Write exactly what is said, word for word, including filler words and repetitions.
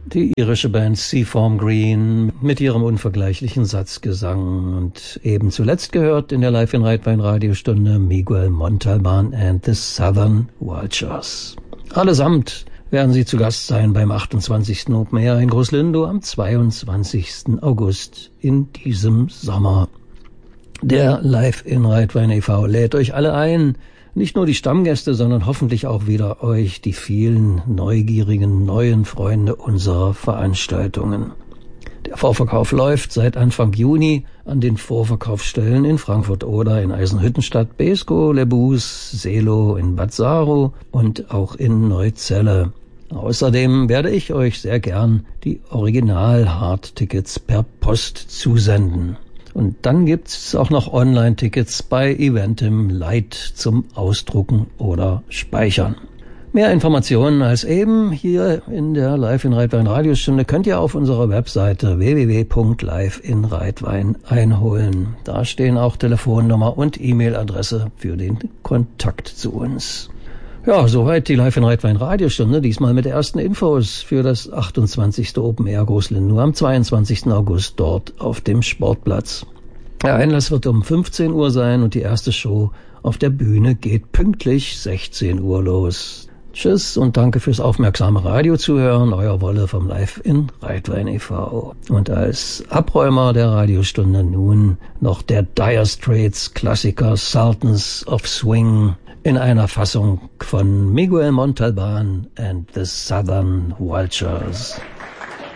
Die irische Band Seaform Green mit ihrem unvergleichlichen Satzgesang. Und eben zuletzt gehört in der Live in Reit-Wein Radiostunde Miguel Montalban and the Southern Vultures. Allesamt werden sie zu Gast sein beim achtundzwanzigsten Open Air in Großlindow am zweiundzwanzigsten August in diesem Sommer. Der Live in Reit-Wein e V lädt euch alle ein, nicht nur die Stammgäste, sondern hoffentlich auch wieder euch, die vielen neugierigen neuen Freunde unserer Veranstaltungen. Der Vorverkauf läuft seit Anfang Juni an den Vorverkaufsstellen in Frankfurt oder in Eisenhüttenstadt, Beeskow, Lebus, Seelow, in Bad Saro und auch in Neuzelle. Außerdem werde ich euch sehr gern die Original-Hard-Tickets per Post zusenden. Und dann gibt's auch noch Online-Tickets bei Eventim Light zum Ausdrucken oder Speichern. Mehr Informationen als eben hier in der Live in Reit-Wein Radiostunde könnt ihr auf unserer Webseite w w w punkt live in reit-wein einholen. Da stehen auch Telefonnummer und E-Mail-Adresse für den Kontakt zu uns. Ja, soweit die Live in Reit-Wein Radiostunde, diesmal mit ersten Infos für das achtundzwanzigste Open Air Großlindow am zweiundzwanzigsten August dort auf dem Sportplatz. Der Einlass wird um fünfzehn Uhr sein und die erste Show auf der Bühne geht pünktlich sechzehn Uhr los. Tschüss und danke fürs aufmerksame Radiozuhören, euer Wolle vom Live in Reit-Wein e V Und als Abräumer der Radiostunde nun noch der Dire Straits Klassiker Sultans of Swing in einer Fassung von Miguel Montalban and the Southern Vultures.